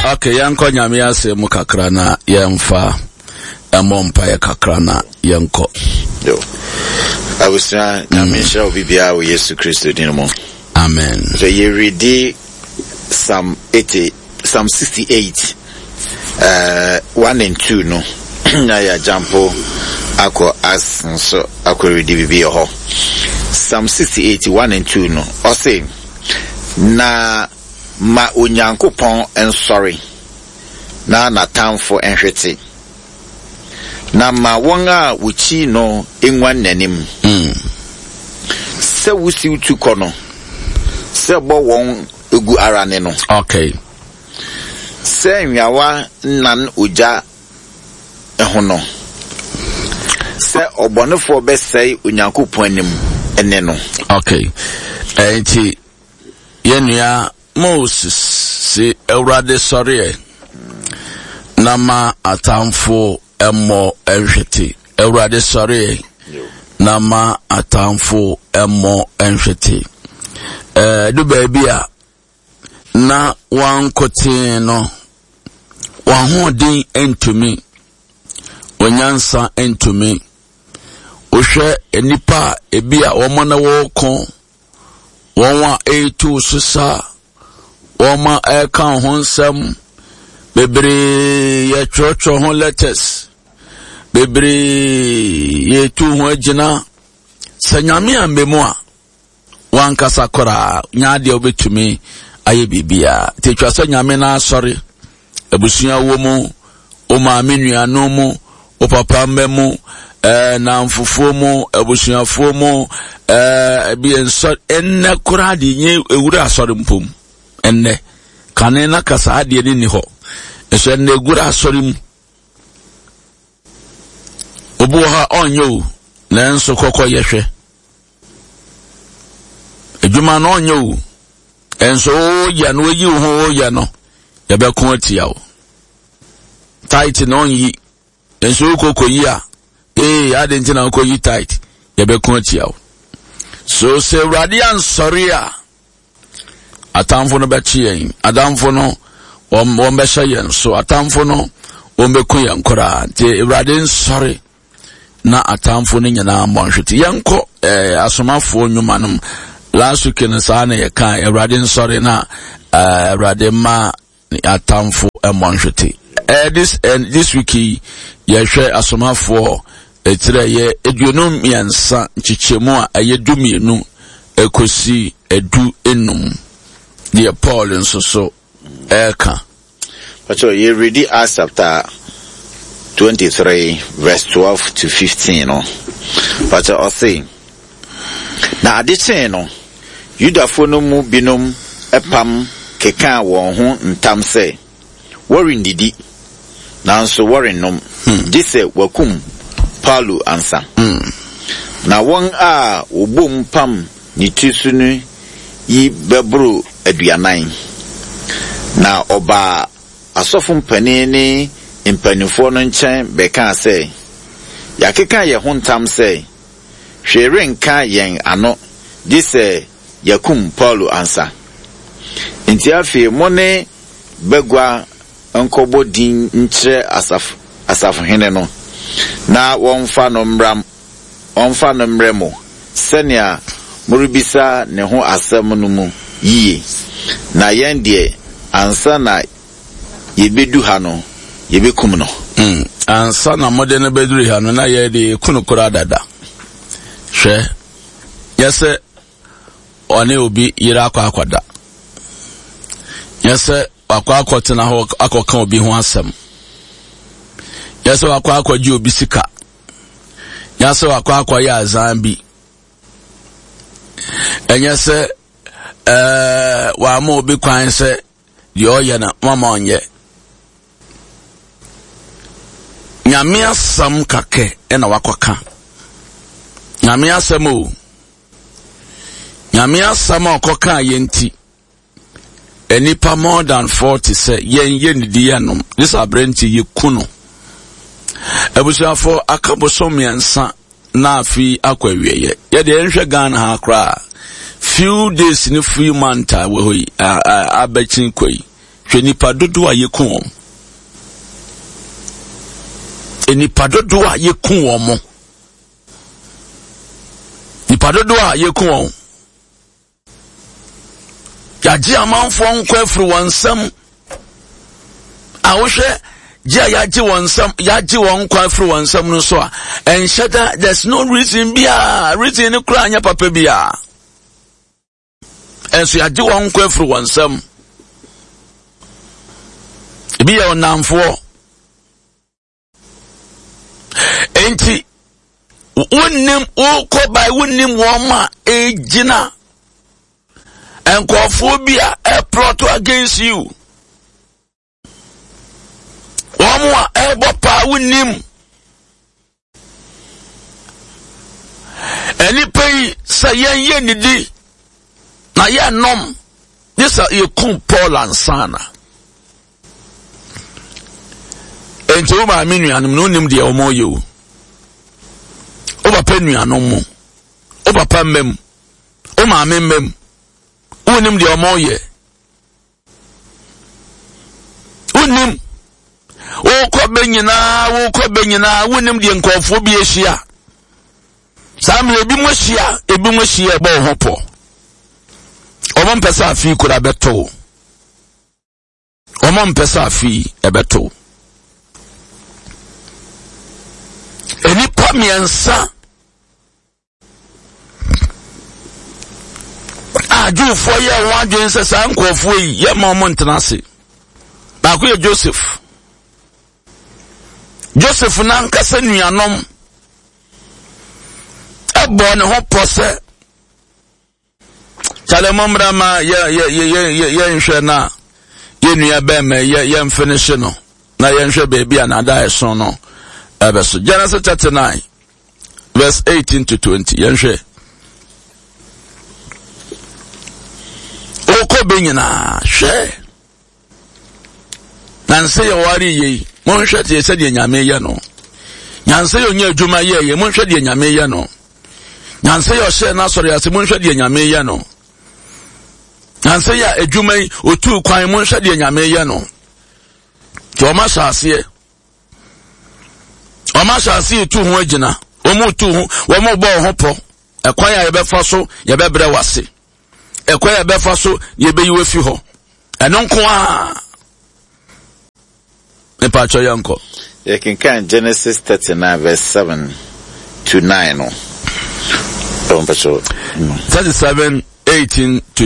Okay, yanko nyame ase mu kakra na yemfa emompa ya kakra na yanko. Yo. I was nyame shall be bia with Jesus Christ dinamo. Amen. So you read Psalm 68 1 and 2 no. Na ya jampo ako as so ako read bibi ho. Psalm 68 1 and 2 no. O say na ma onyankopon ensori na natamfo enhwete na ma wonga wuchi no enwa nanim se wusi utuko no se bo won egu arane no. Okay, se nyawa nan oja eho no se obonefo be sei onyankopon anim ene no. Okay, enti yenua Moses si Ewrade sorry nama atamfo emo enhwete. Ewrade sorry nama atamfo emo enhwete. Do baby a na wan kotin no wan hodin entumi onyansa entumi ohwe enipa ebia womana woko wonwa etu susa woma eka honsam bebre ye chocho hon letters bebre ye tu ho agina sanyame ambemu a wankasa kora nyaade obetumi aye bibia tetwa sanyame na asori abusua wo mu o ma menuano mu o papa mbemu na mfufuo mu abusuafo mu bi enso enne kora de nye ewura asori mpom enne kane na kasa ade ni ho eso enne gura asori mu obo ha onyo na enso kokko yehwe ejuma no onyo enso ya no yi ho ya no ya be ko atia o tight no yi enso kokko yi a adenti na ko yi tight ya be ko atia o so se radian soria atamfo no be chien adamfo no won be hye so atamfo no won be kun yankora te radian sorry na atamfo no nyina monhwete yanko asomafo nyumanum last week in sana ye kan radian sorry na radian ma atamfo monhwete this week ye hwe asomafo etire ye eduonum yansa chichemu a ayedumienu ekosi edu enum the Paul and so eka. But you read Acts chapter 23 verse 12 to 15 no. But I say na adise no Yudafo no mu binom epam keka won ho ntam se worry ndidi nanso worry nom dise wakum Paulo ansa na won a obom pam ni tisunu yi bebro aduanan na oba asofo mpanini mpanifo no nchen beka se yakeka ye hontam se hwere nka yen ano dise yakum Paulo ansa nti afi mone begwa nkobo din nkyere asaf hene no na wonfa no mremo senia muribisa ne ho asem no mu yie na yende ansa na yebedu ha no yebekum no ansa na modern beduru ha no na yede kunukura dada hwe yese one obi yira akwada yese akwakotena ho akoka obi ho asem yese akwakwaji obi sika yese akwakwa ya zambi enyese wa mo obi kwan se di oye na mama onye nyame asam kake ena wakoka nyame asam o nyame asam okoka yenti enipa more than 40 say yen di yanom this abrenti yekuno ebusuafo akabosom yansa na afi akwawieye ye de enhwe Ghana ha kra few days ni few months we hoyi abachin koi hwe nipa dodo a yekun nipa dodo a yekun omo nipa dodo a yekun yaji amanfo nkwa afiri wansam a wo hwe yaji wansam yaji wankwa afiri wansam no so a enhyeda there's no reason bia reason ni kura anya papa bia enso yaji wankwa afiri wansam ebi ya onamfo enti wonnim ko by wonnim woma ejina enkophobia a plot against you womwa ebopa wonnim eni pay sayen nidi na ye nom this ye kun Paul and Sana enti o ma menu anum no nim de omo ye o papa nuanom mo o papa mmem o ma mmem unim de omo ye unim wo ko benyina unim de nkofo bi ehia samle bi mo hia ebi mo hia ba ho po omo mpesa afi kura beto omo mpesa afi ebeto eni pa miensa aju fo ye wadwen se san nkofo yi ye ma mo ntenase ba ko ye Joseph na nkasa nuanom ebo ne ho pose chale momra ma ye nhwe na ye nua ba ma ye finish no na ye nhwe baby anada eso no ebeso Genesis 39 verse 18 to 20 ye nhwe oko benyina hwe nanse ye wari ye mo hwe te se de nyame ye no nyanse ye onya adwuma ye mo hwe de nyame ye no nyanse ye ohye na sori ase mo hwe de nyame ye no nyanse ye adwuma otu kwan mo hwe de nyame ye no to ma saase tu ho agina omo tu ho wo bo ho po ekwan ya ye be fa so ye be bre wase ekwan ya be fa so ye be yiwe fi ho eno nko a epa cho yanko you can count Genesis 39 verse 7 to 9 no 37 18 to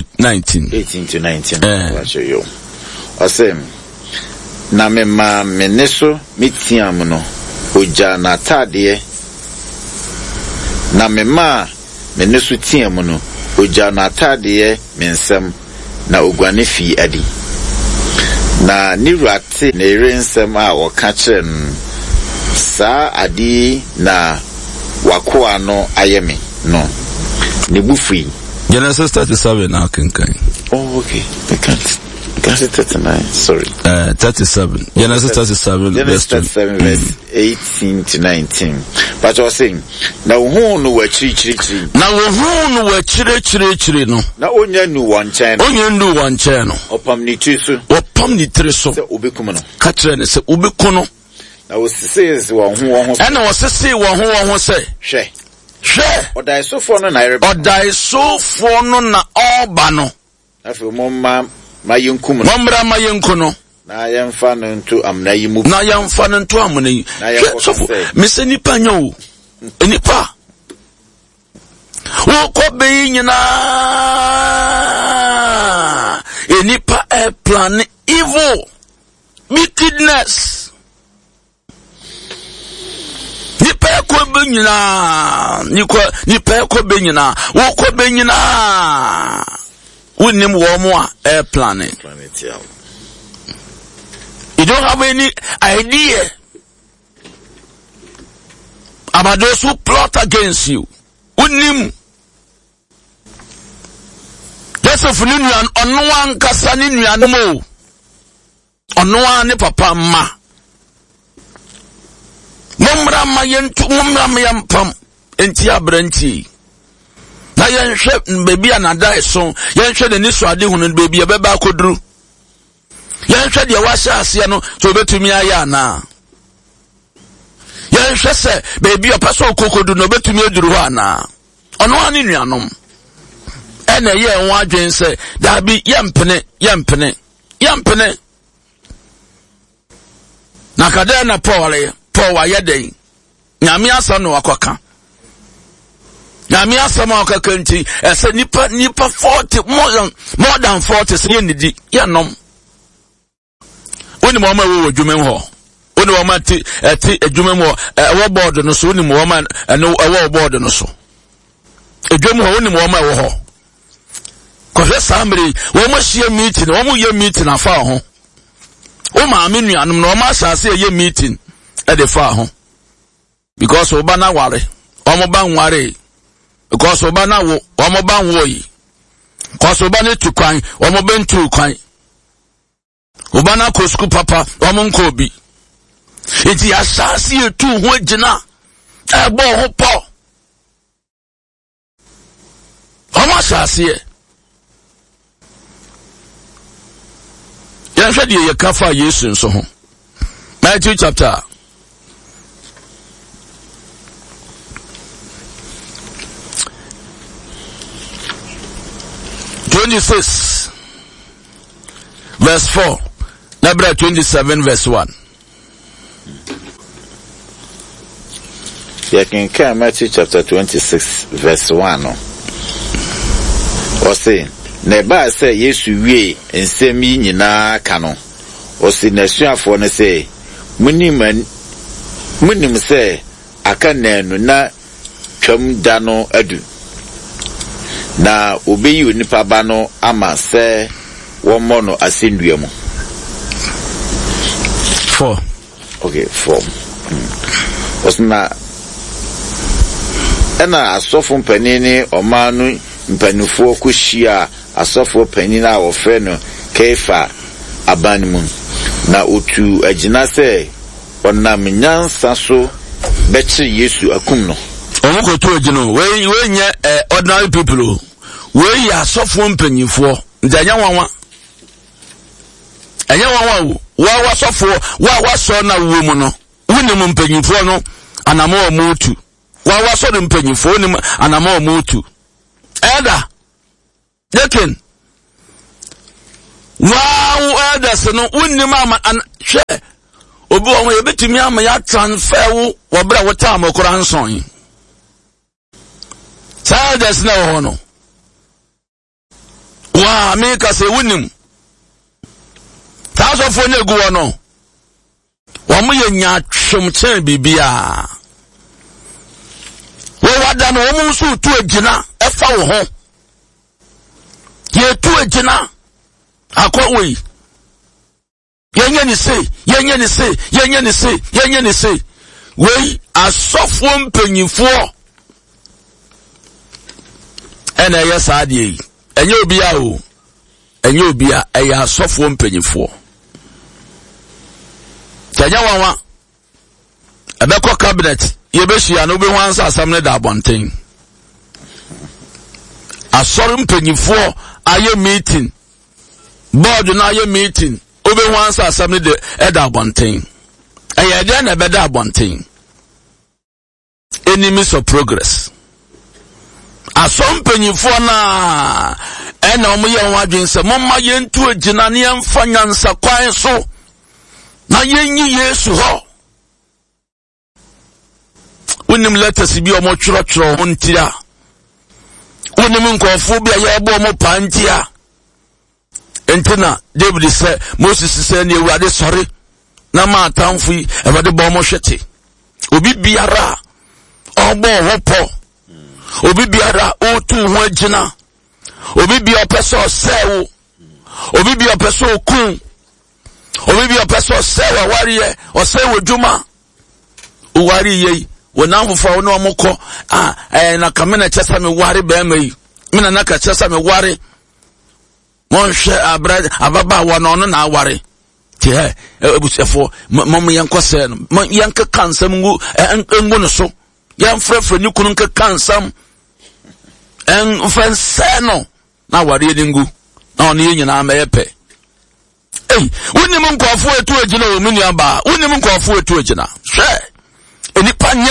19 watch you asem na me ma meneso mitiam no oja na tade na me ma meneso tiam no oja na tade mensem na oguane fi adi na nirate na erensem a woka kire sa adi na wakoa no ayeme no ne bufi Genesis 37 now can oh okay I can't Genesis 39 sorry 37 Genesis 37 verse 18 to 19 but I was saying na wo no wa chiri na wo no wa chiri no na onya nu wanchen no opam ni triso se obekum no ka kire ne se obeku no na wo sese wo ho na wo sese wo ho se hwe odaisofo no na ereba odaisofo no na oba no afi mo mayenkum no momra mayenku no na yemfa no nto amna yimu na yemfa no nto amna yi sofo mese nipa nya o nipa wo ko be nyina nipa e plan evil wickedness nipa ko be nyina wo ko be nyina unim wo mo a planning. You don't have any idea about those who plot against you. Unim Joseph ninuan onwa nkasa ninuan mo onwa ne papa ma momra mayampam enti abranti na yenhwe bebi anada eso yenhwe ne niso ade hunu bebi e beba koduru yenhwe hwɛ de washa ase no so betumi aya na yɛn hwɛ sɛ baby opeso kokodu no betumi aduru hɔ ana ɔno ani nuanom ɛna yɛ nwa adwen sɛ dabi yɛmpene na kada na Paul wa yɛdɛn nyame asɛm no akɔka nyame asɛm akɔka nti ɛsɛ nipa 40 more than 40 sɛ yɛnidi yɛnom woni mo ma wo dwumem hɔ woni mo ma ti adwumem hɔ ɛwɔ board no so woni mo ma ɛno ɛwɔ board no so adwum hɔ woni mo ma ɛwɔ hɔ kɔhwɛ samre wo mo hyia meeting wo mo yɛ meeting afa ho o ma me nuanom no ma asase yɛ meeting e de fa ho because oba na ware o mo ba nware because oba na wo o mo ba nwo yi because oba ne tukwan o mo ben tukwan oba na ko school papa o mo nko bi enti asase etu ho agina e bo ho po o mo asase yɛn hwɛ de yɛ kafa Yesu nso ho Matthew chapter 26 verse 4 Hebrews 27 verse 1 You can come Matthew chapter 26 verse 1 or say Neba say Yesu wie ensem yi nyina ka no o si nasuafo no say munim say aka nanu na twam da no adu na obeyi onipa ba no ama say womo no asendua mu 4 okay 4 osna ena asofo mpanini omanu mpanifo ko hia asofo panyin a wofre no Kefa abanmu na otu agina se onam nyansa so bechi Yesu akum no omo to agino we nye ordinary people we ya asofo mpanyifo ndanya wanwa anya wanwa wa wasofo wa so na wo mu no wonim mpanyifo no anamo omutu wa waso de mpanyifo wonim anamo omutu Eda Dekin Wow Eda no unni mama an hwe obi wo ye betumi ama ya transfer wo bra wo tam okora nson sa Eda na wo no wa me ka se unnim ta so fo na egu wo no wo mo ye nya twom chen bibia wo wada no wo mu so tu agina efa wo ho ye tu agina akwa we yenye ni se we asofo mpanyifo ena ye saade yi enye obia eya asofo mpanyifo tanya wanwa ebekọ cabinet yebehia no be wansa asam ne da abonten asori mpanyifo aye meeting board na aye meeting obe wansa asam ne de da abonten eye de na be da abonten enemies of progress asom mpanyifo na ena omo ye wadwen se momma yentu agina ne yemfa nyansa kwan so na yenyi Yesu ho unim letters bi omo churo ho ntira unim nkofo bi aye bo omo pantia entina David say Moses say na Ewurade sori na ma atamfo yi Ewurade bo omo hwete obi biara obo hopo obi biara otu ho agina obi bi opeso sewo obi bi opeso kun obi bi opeso sewa wariye o sewo djuma o wariye wonamfo no omukọ na kamena chesa me ware be mai mina na ka chesa me ware mon hwe ababa wa no na aware ti he ebusefo mom yenkose no yenka kansam ngu engu no so yenfrefre ni kunu nka kansam en fanse no na ware ni ngu na ono nyina ma yepe Hey, wouldn't even go for it to a general miniaba, wouldn't even go for it to a general. Sure. Any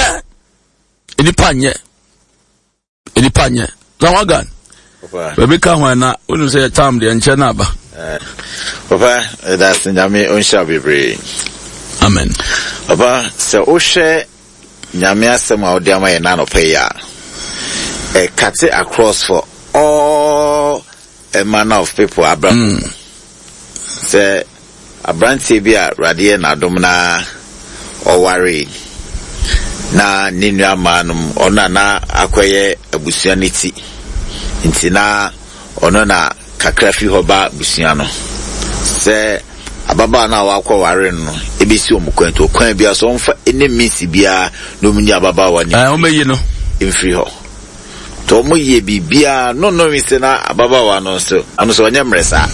panya. Zawagan. Rebecca, when I wouldn't say a time the Enchanaba. Papa, that's in Yami Unshabi Bray. Amen. Papa, so Oshe Yamia Sama Odiama and Nano Paya. A cut it across for all a manner of people. Abraham. Say, Abraham Tibia, Radia, Nadomna, or worry. Na ninya manum ona na akoye abusuaniti nti na ono na kakrafi hoba busuano se ababa na wakọ ware no ebesi omukwanto kwan bia so mfa enemisi bia no muni ababa wani omeyi no mfiri ho to mo ye bibia no mi se na ababa wa no so ano so anya mresa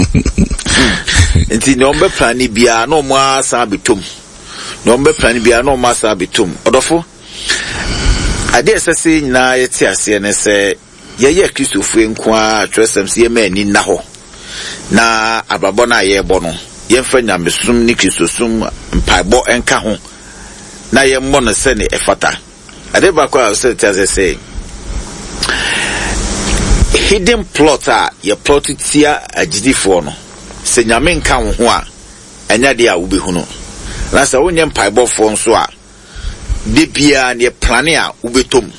nti no mbe plani bia no mo asa betom no mbe plan bia no masa betum odofo ade esese nyina yeti ase ne se ye Kristofu enko a twesem se ye mani na ho na ababo na ye bo no ye mfa nyamesum ni Kristosum mpaibo enka ho na ye mo no se ne efata ade ba kwa se tiase se hidden plot a ye plot tia agidifo no se nyame nka ho a enya de a wo behu no na sa wonye mpaibo fo nso a de bia ne plane a ubetom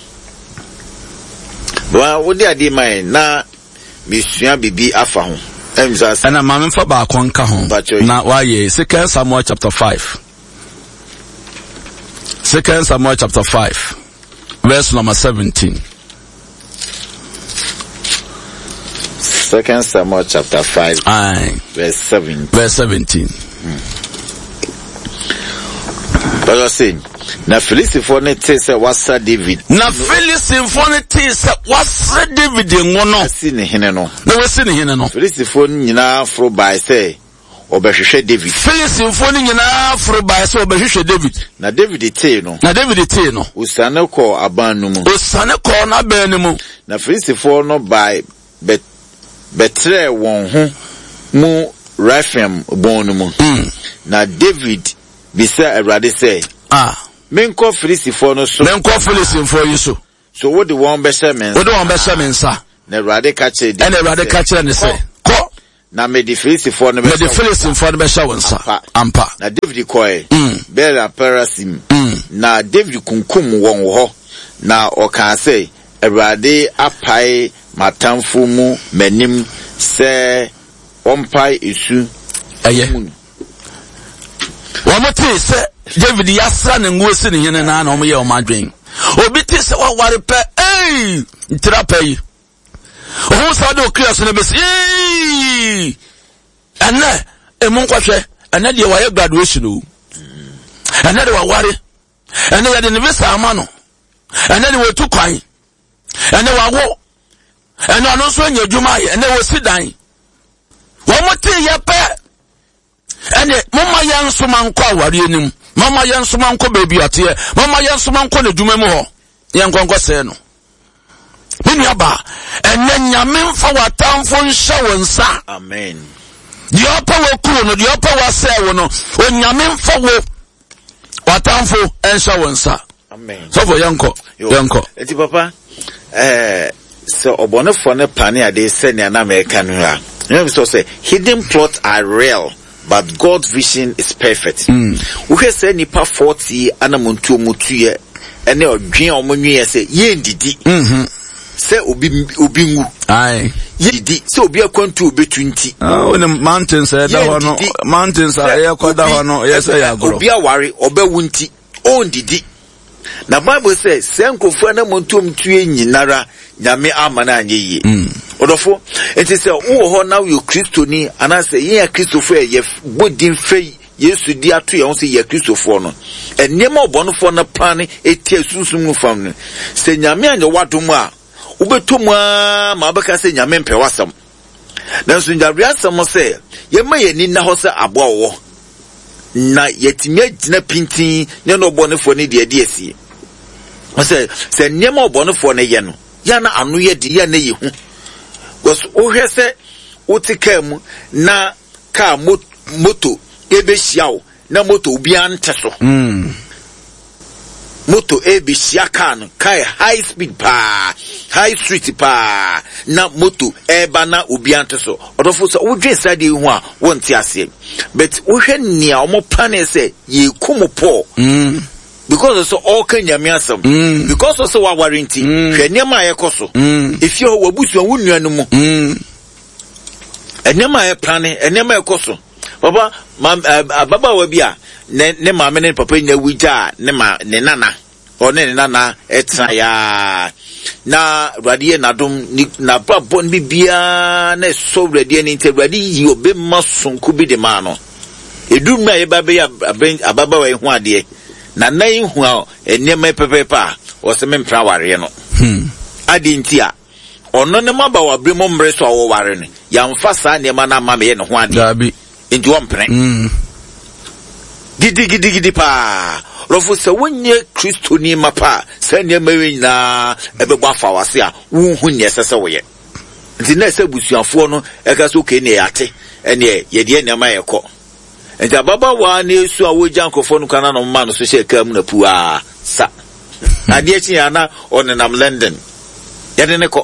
wa wodi ade mai na misua bibi afa ho emza ana mamemfa ba konka ho na waye 2 Samuel chapter 5 2 Samuel chapter 5 verse number 17 2 Samuel chapter 5 verse 17 But saying, na Philistine ne te se wasa David. Na Philistine ne te se wasa David ngono. Si ne hene no. Na wasi ne hene no. Philistine nyina fro by say obehwehwe David. Philistine nyina fro by say obehwehwe David. Na David te no. Usane ko aban no mu. Usane ko na aban no mu. Na Philistine no by betre won ho mu Raphaim bon no mu. Na David bisa Erade say menko Philistine no so you so what the one be semen sa na Erade ka che and Erade ka che ne say ko na me the Philistine no be sha wonsa ampa na David koe Bela Parasim na David kunkum won ho na o kan say Erade apai matamfo mu manim se ompai isu aye Wamote se David yasra ne ngosi ne hene na na omoye omadwen obi te se wa ware pe ntira pe yi o sa do krias ne besi ana emu nkwahwe ana de wa graduation o ana de wa ware ana ya de ne visa amano ana de wetu kwan ana wa wo ana no so anya dwuma ye ana wo sidan wamote ya pe ene mama yanso manko aware enim mama yanso manko baby ate mama yanso manko ne dwuma mu ho yenkonko se no mini aba ene nyame mfa watamfo nhya wonsa amen di opa wo ku no di opa wa se wo no onyame mfa wo watamfo nhya wonsa amen so for yanko eti papa so obonefo ne pane ade se ne na America no ha you so say hidden plots are real but God's vision is perfect. We say nipa 40 anamuntu mutuye ene odwen omonwe say ye ndidi. Say obi ngu. Aye. Ye ndidi say obi akwantu obetu nti. When the mountains da hono mountains are kwada hono yes ya agro. Obi aware obewu nti o ndidi. Na Bible says senkofu anamuntu mutuye nyinara nyame amana anyeye. Odofo enti se wo ho na yo Kristoni anase ye Kristofo ye bodin fe Yesu di ato ye ho se ye Kristofo no enema obonofo na plan etie sunsum fam no se nyame anye wadom a ubetom a ma beka se nyame mpe wasam na so njabri asam se ye ma ye ni na ho se abo wo na yetimi agina pintin ne no obonofo ne de ade asie o se enema obonofo ne ye no ya na anu ye di ya na ye hu because ohese utikam na ka moto ebe shiao na moto obi ante so moto ebe shiaka no kai high speed pa high street pa na moto eba na obi ante so odofo so wodwe sade hu a wonte ase but wo hwe nia omo plan say ye kumopo because so all can yamiasam because so wa warranty hwe niam ayekoso if you wabusu wo nuanu mu enema aye plan enema ayekoso baba baba wa bia ne maame ne papa nya wija ne nana o ne nana etra ya na radie nadom na babo ni bia na so radie ni integradi yi obe masonku bi de ma no edum na ye babe ya ababa wa hu ade na nan hu a enema pepepa o se mempra ware no adi ntia ono ne maba wa bremo mre so awo ware ne ya mfa sa nema na ma me ye ne ho ade dabi nti wo mpre gidi pa rofu se wonye Kristo ni mapa se nema we nyina ebegbo afa wase a wo hu ne sese wo ye nti na se busuafo no eka so ke ne yate ene ye de nema ye ko nti ababa wa na esu a wo jankofo no kana no ma no so she ka mu na pu a sa ade chi ya na onenam London ye de ne ko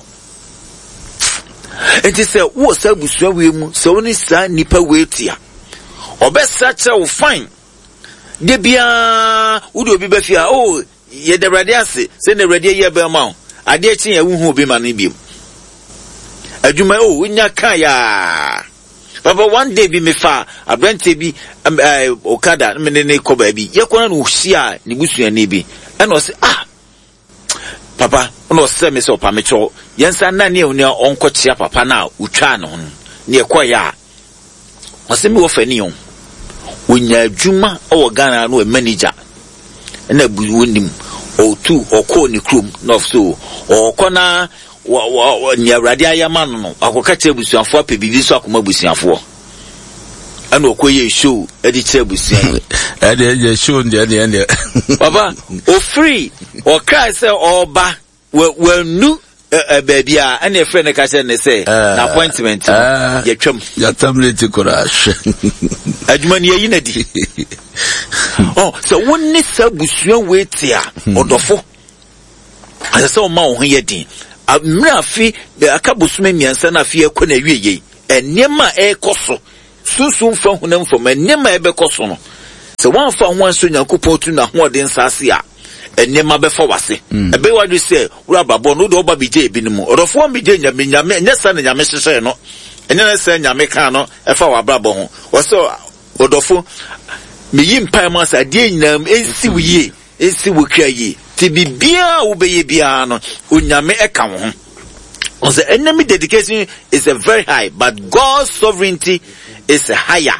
nti se wo sa busua we mu se woni sa nipa we tia obesa che wo fine de bia wo obi ba fia oh ye de rade ase se ne rade ye ba ma ade chi ya wo hu obi ma no bi adwuma oh wonya kan ya baba one day bi me fa abrante bi okada me ne ko ba bi ye kona no hia ni busua ni bi e no se papa no se me so pa me cho yensa na ne oni onko chia papa na utwa no ne ekoya o se me wo fani on wonya adwuma o Ghana no manager na bu wonim o tu okọ ni krom no so okona ni awrade ayama no akoka che busuafo apebibi so akoma busuafo ana okoye show edi che busuan edi show ndi baba o free o cry say oba we nu baby ana efre ne ka che ne say na appointment ye twam ya tablet courage adwuma ne yi na di oh so wonni sa busuan we tia odofo asa so ma wo ye din amrafi akabusume miansa na afie ko na wieye enema ekoso sunsun fa hunam fo enema ebekoso no se wan fa ho anso Nyankopɔn tu na ho de nsase a enema be fa wase ebe wadu se wura babo no do oba bije ebinim odofo bije nyame nyesa na nyame hyehyɛ no ene na se nyame kan no efa wa brabo ho wo odofo meyi mpan ma sa de nyinam ensi wiye ensi wokrai ti bibia wo beye bia no onyame eka ho on the enemy dedication is a very high but God's sovereignty is higher.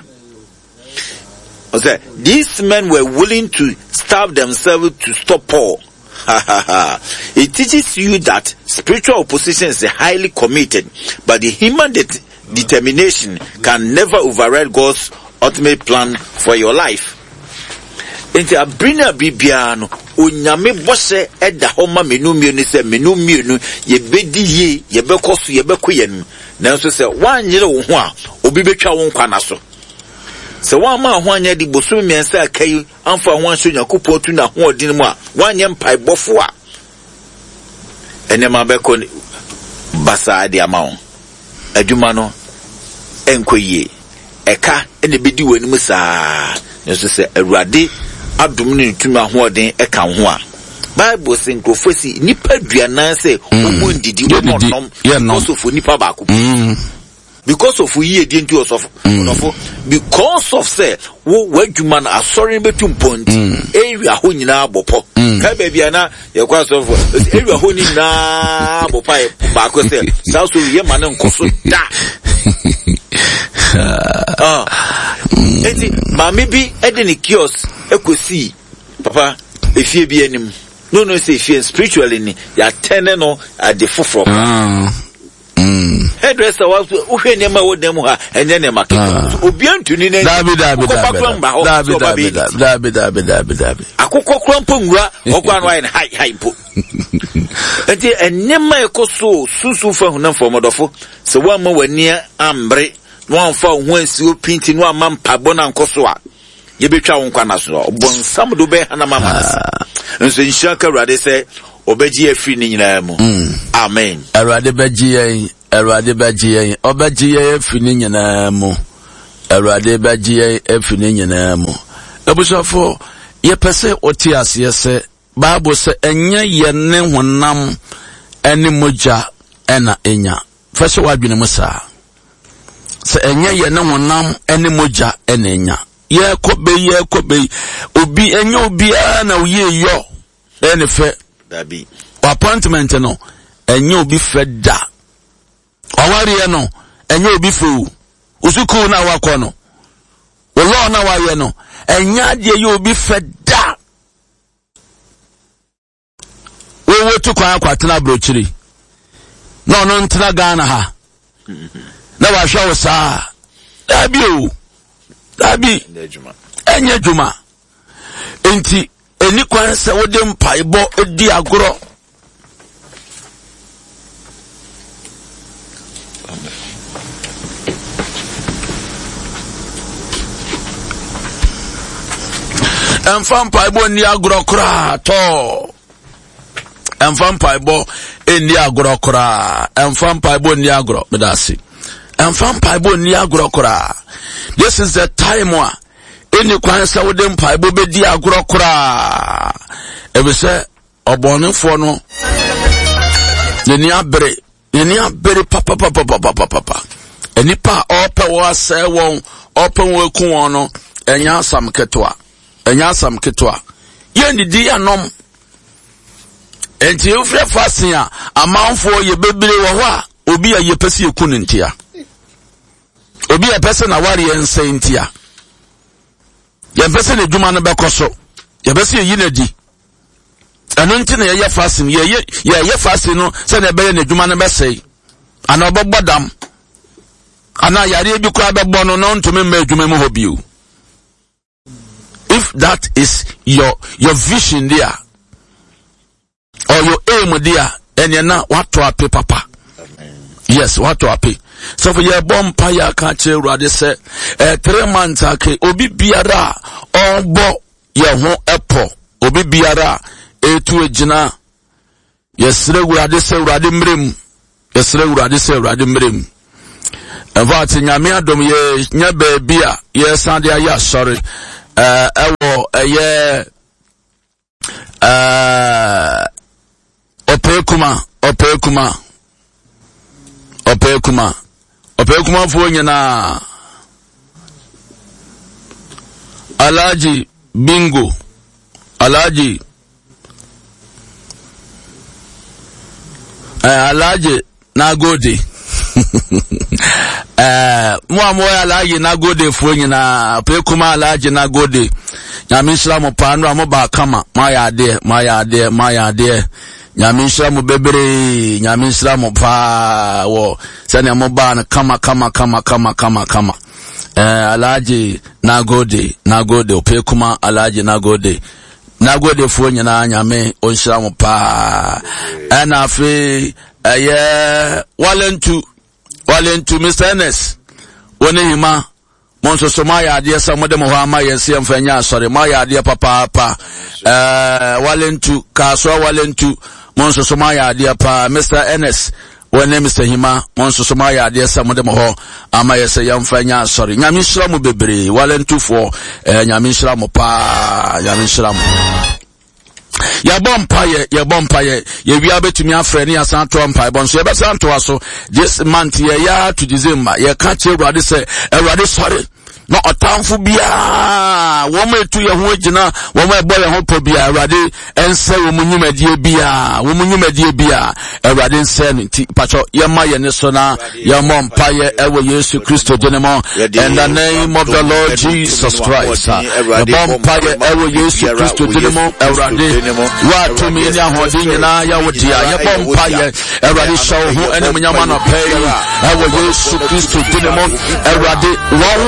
These men were willing to starve themselves to stop Paul. It teaches you that spiritual opposition is highly committed, but the human determination can never override God's ultimate plan for your life. Enti abrina bibiano onyame bose eda homa menumie ni se menumie nu ye bedi ye ye bekoso ye bekoye nu nanso se wanyere wo ho a obi betwa wo nkwana so se wa ma ho anya di boso miensa akai amfa ho anso Yakobɔ tu na ho odin mu a wanye mpai bofo a enema beko basa de ama wo adwuma no enkoyie eka ene bedi wani mu saa nanso se awurade adum ne tuma hoden eka ho a Bible say nkrofo nipa duanan say omo ndidi omonom because of nipa ba ko because of ye di nti osofo because of say wo wadwuma na asori betum point area ho nyina abopo ka bia na ye kwa sofo area ho nyina abopo ba ko say so ye ma ne nkoso da eti mami bi edeni kiosk ekosi papa efie bi anim no say efie spiritually ni ya tene no ade foforo hairdresser was uhwe nema wo dem ha enye nema ke obi antuni na dabi akokɔ krampo nwura okwa no ayi hai po enti enema ekoso susu fa hunam fomodofo se wa ma wani ambre one for when you painting one man pabona nkoswa ye betwa won kwana so obonsam do be hana mama nso nshaka rade say obeji afri ni nyina mu amen erade beji yen obeji yen afri ni nyina mu erade beji yen afri ni nyina mu ebusofo ye pese oti ase se Bible say enye ye ne honam ene moja ena enya fese wadwene musa se enye ye ne honam ene moja ena enya ye kobe obi enye obi na uye yo ene fe dabi appointment no enye obi fe da oware no enye obi fe usuku na wakọ no wo na waye no enya de ye obi fe da wo to kwa kwatena brochiri no ntena Ghana ha na wa hwa wo saa dabi enye juma enti eni kwan se wo de mpaibo odi agoro enfam paibo ni agoro kra to enfam paibo eni agoro kra enfam paibo ni agoro medasi enfam paibo ni agoro kra. This is the time wa eni kwan se wo de mpaibo bedi agoro kra ebe se obonefo no ni abere papa eni pa ope wo ase won ope wo ku won no enya asam ketwa ye ndidi anom enti ofre fasin a amanfo ye bebere wo ho a obi a ye pese eku ntia obi a pese na ware ense ntia ye pese na dwuma no bekoso ye pese yi na di eno nti na ye fasin ye fasin no se na bele na dwuma no besei ana obobodam ana yare bi kwa bebo no no ntumi ma dwuma mu hobiu. If that is your vision there or your aim there, and you're not what to pay papa. Yes, what to pay. So for your bompa ya catch rather say 3 months ake obi biara obo ye ho epo obi biara etu ejina yesre urade se urade mrem eva ti nyame adom ye nya ba bia ye sande ya sorry ewo eye opekuma fo nyina Alhaji Bingo Alhaji Nagode Muamoya Alhaji Nagode fo nyina opekuma Alhaji Nagode nyame Islam pano amoba kama maya de nyame Islam bebere nyame Islam pa wo sane amoba na kama Alhaji Nagode opekuma Alhaji Nagode fo nyina nyame Islam pa ana afi walentu Mr. Ernest woni hima monso so ma ya de sa modem ho ama yense mfanya asore ma ya de papa walentu kaso walentu monso so ma ya de pa Mr. Ernest woni Mr. Hima monso so ma ya de sa modem ho ama yense yamfanya asore nyame shira mu bebre walentu fo nyame shira mu pa nyame shira mu ya bompaye ye wi abetumi afre ne asanto mpae bon so ye besanto aso this month ye ya to December ye catch Ewurade say Ewurade sorry no otamfo bia wo ma etu ye ho agina wo ma ebo ye ho po bia Ewurade ense wo munyumadie bia Ewurade ense nti pacho ye ma ye ne so na ye bompaye ewo Yesu Kristo denemo in the name of the Lord Jesus Christ ye bompaye ewo Yesu Kristo denemo Ewurade wa to me nya hodi nyina ya wodia ye bompaye Ewurade show ho ene munyama no pay ewo Yesu Kristo denemo Ewurade wo ho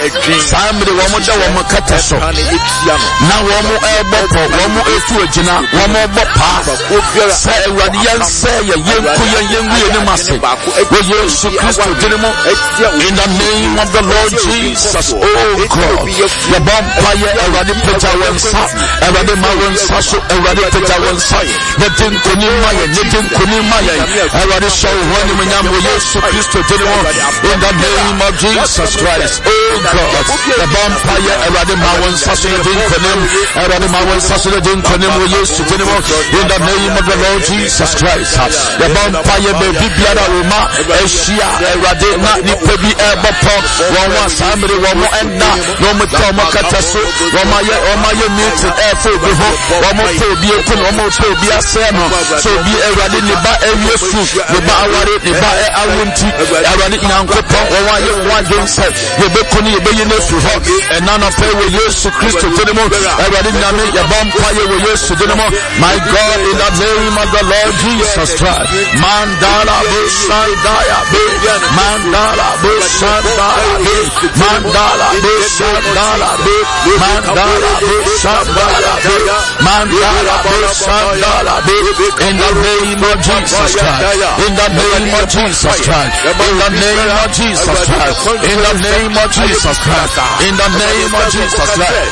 Samre wo mo da wo mo kata so na wo mo ebopo wo mo etu agina wo mo bopa sa ewade yanse ya yenku yenwu ne mase wo Yesu Kristo dinimo in the name of the Lord Jesus. Oh God, the vampire ewade peta wansa ewade ma wansa so ewade peta wansa the din konima ya ewade show woni munyam wo Yesu Kristo dinimo in the name of Jesus Christ. Oh God, the vampire ewade ma wansa so the din konim ewade ma wansa so the din konim wo Yesu dinimo in the name of the Lord Jesus Christ. The vampire be bibiara roma eshia ewade na nipa bi ebopo won wa samre won mo enda no mo to mo kataso won ma ye meeting efo bi ho won mo to bi ekun won mo to bi aseno so bi ewade ne ba eyesu ne ba aware ne ba awunti ewade nyankopɔ won wa ye won don say ye be kuni ye be ye ne fu ho ena no pe wo Yesu Kristo tenemo ewade nyame ye bompa ye wo Yesu tenemo. My God, in the name of the Lord Jesus Christ. Mandala Bushandaya be Mandala Bushandaya be Mandala Bushandaya be Mandala Bushandaya be Mandala Bushandaya be in the name of Jesus Christ. In the name of Jesus Christ. In the name of Jesus Christ. In the name of Jesus Christ. In the name of Jesus Christ.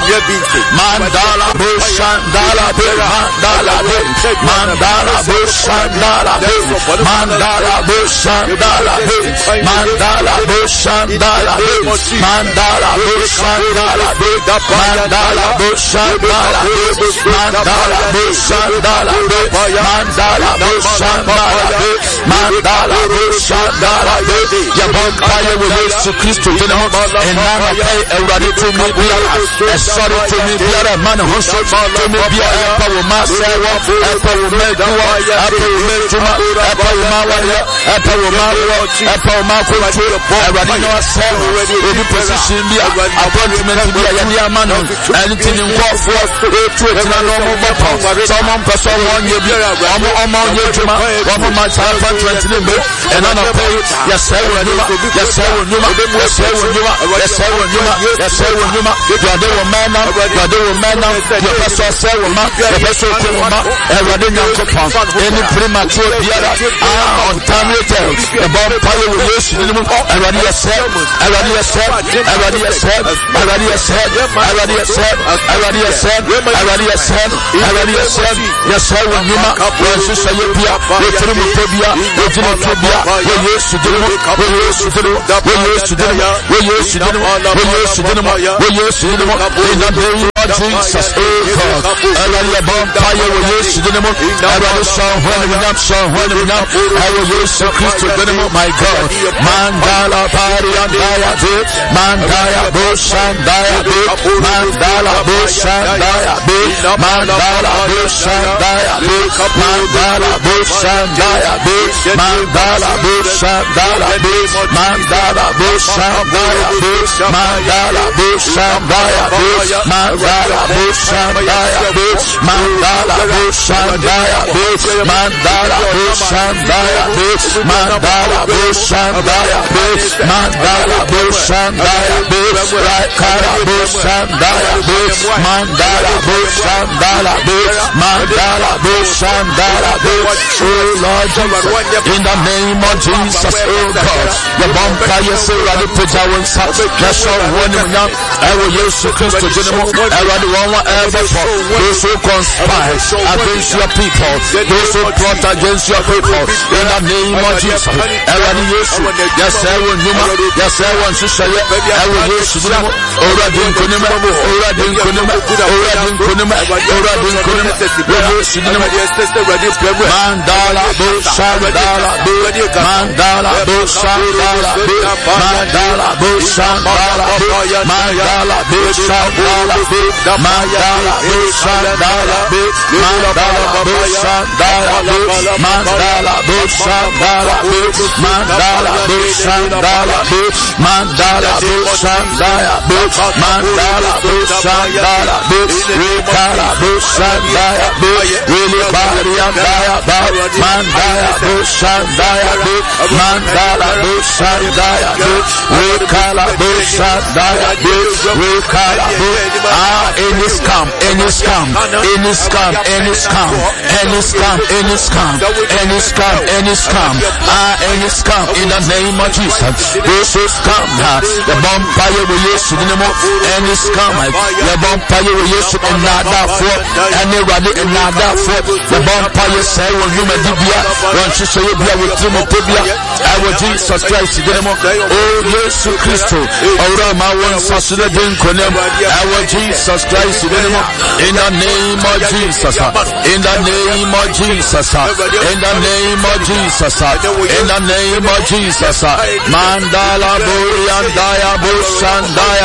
Mandala Bushandaya be Mandala be Mandala Bushandaya be Mandala Bushandaya be Mandala Bushandaya be Mandala Bushandaya be Mandala Bushandaya be Mandala Bushandaya be Mandala Bushandaya be Mandala Bushandaya be Yabokaya wo Yesu Kristo dinamo enana pay ewade to me biara sorry to me biara man hoso to me biara pa wo masewa pa wo meduwa pa wo meduma pa wo mawaya pa wo mawo pa wo makoto ewade no asem obi position bia appointment bia ya dia mano anything nkofo etu etina no mo bopo so mo person won ye bia omo ye duma omo ma appointment ni be enana pay ya sewa nyuma ya sewa nyuma ya sewa nyuma ya sewa nyuma ya sewa nyuma ya de wo mana ya paso sewa ma ya paso ko ma ewade nyankopon any premature biara on time tell the bomb power will Yesu ni mo ewade ya sewa ewade ya sewa ewade ya sewa ewade ya sewa ewade ya sewa ewade ya sewa ewade ya sewa ewade ya sewa ya sewa nyuma ya susa ye bia ya trimu tobia ya jina tobia ya Yesu ni mo in the name of Jesus. Oh God, Ella Bompire will use the name of Yesu Christo dinamo. My God, Mandala Pariandaya be Mandaya Bushandaya be Mandala Bushandaya be Mandala Bushandaya be Mandala Bushandaya be Mandala Bushandaya be Mandala Bushandaya be Mandala Bushandaya be Mandala Bushandaya be Mandala Bushandaya be Mandala Bushandaya be Mandala Bushandaya be Mandala Bushandaya be Rakara Bushandaya be Mandala Bushandaya be Mandala Bushandaya be oh Lord Jesus, in the name of Jesus, oh God, the vampire say radi pujawan sa kasho woni munyam ewo Yesu Kristo dinamo radi one ever for those who conspire against your people, those who plot against your people, in the name of Jesus, radi Yesu yes ewo nyuma yes ewo nsushaye ewo Yesu dinamo radi nkonima radi nkonima radi nkonima radi nkonima Yesu dinamo mandala bushandala be mandala bushandala be mandala bushandala be mandala Mandala Bushandala Mandala Bushandala Mandala Bushandala Mandala Bushandala Mandala Bushandala Mandala Bushandala Mandala Bushandala Rikala Bushandala Really Bariandaya Mandala Bushandaya Mandala Bushandaya Rikala Bushandaya Rikala in this camp in this camp in this camp in this camp in this camp in this camp in this camp in this camp in this camp in the name of Jesus. This is camp the vampire will use to the more and this camp the vampire will use to another for anybody another for the vampire say when you may be when she say you be with Timothy our Jesus Christ oh Jesus Christ ora ma won sasule den konem our Jesus Christ in the name of Jesus in the name of Jesus in the name of Jesus in the name of Jesus mandala boyandaya bushandaya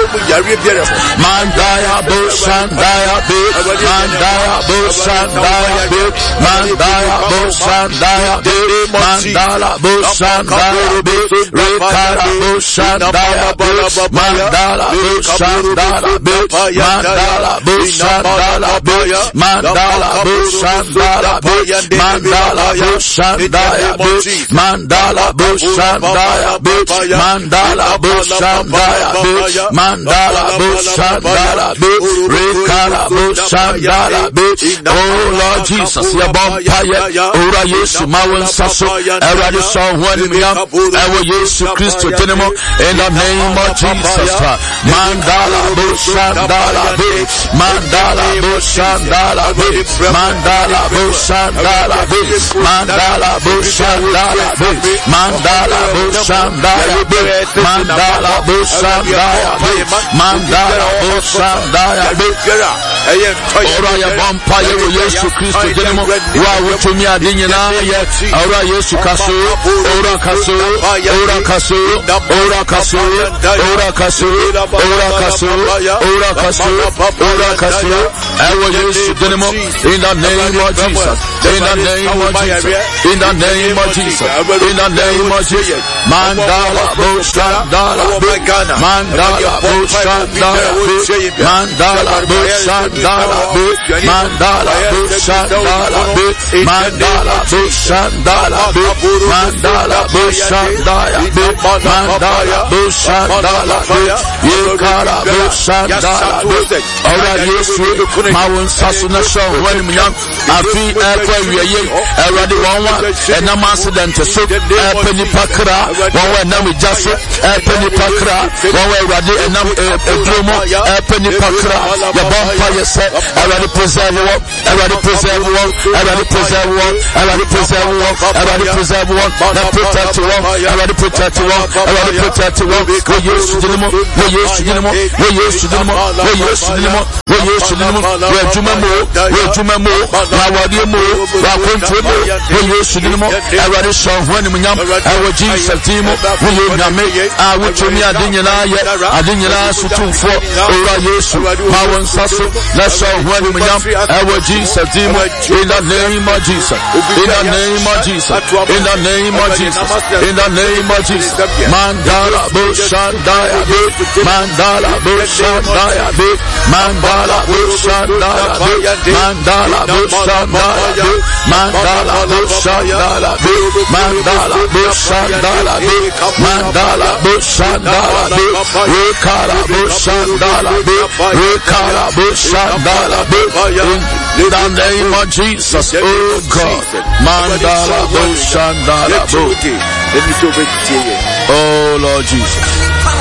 mandaya bushandaya mandaya bushandaya mandaya bushandaya mandala bushandaya rekara bushandaya mandala bushandala mandala bushandala mandala bushandala mandala bushandaya mandala bushandaya mandala bushandaya mandala bushandala rekara bushandala oh Lord Jesus your vampire ora Yesu mawen saso erade so hwani miyam ewo Yesu Kristo denemo in the name of Jesus mandala bushandala mandala bushandala mandala bushandala mandala bushandala mandala bushandala mandala bushandala mandala bushandala ora ya vampire wo Yesu Kristo denemo wa wotumi adinyina ye ora Yesu kaso ora kaso ora kaso ora kaso ora kaso ora kaso ora kaso ora kaso ewo Yesu denemo in the name of Jesus in the name of Jesus in the name of Jesus in the name of Jesus mandala bushandala mandala bushandala mandala bushandala mandala bushandala mandala bushandala mandala bushandala mandala bushandala yekara bushandala ora Yesu mawon saso na show when myam afi ekwa wiye erade wonwa enam accident so epeni pakra wonwa enam jaso epeni pakra wonwa erade enam edromo epeni pakra ya bompa yese erade preserve wo erade preserve wo erade preserve wo erade preserve wo erade preserve wo na protect wo erade protect wo erade protect wo we Yesu dinimo we Yesu dinimo we Yesu dinimo we Yesu dinimo we Yesu dinimo we juma mo na wadi mo wa kontu mo we Yesu dinimo erade so hwani munyam ewo Jesus dinimo we nyame a wotumi adinyina ye adinyina sutumfo ora Yesu ma won saso na so hwani munyam ewo Jesus dinimo in the name of Jesus in the name of Jesus in the name of Jesus in the name of Jesus mandala bushandaya mandala bushandaya mandala bushandaya mandala bushandaya mandala bushandaya mandala bushandaya mandala bushandaya rekara bushandaya rekara bushandaya in the name of Jesus oh God mandala bushandaya oh Lord Jesus